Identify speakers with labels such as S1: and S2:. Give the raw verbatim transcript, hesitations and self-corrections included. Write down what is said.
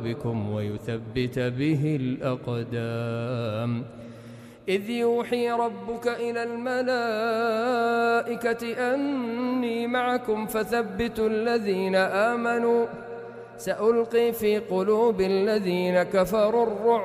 S1: قلوبكم ويثبت به الأقدام. إذ يوحي ربك إلى الملائكة أني معكم فثبتوا الذين آمنوا سألقي في قلوب الذين كفروا الرعب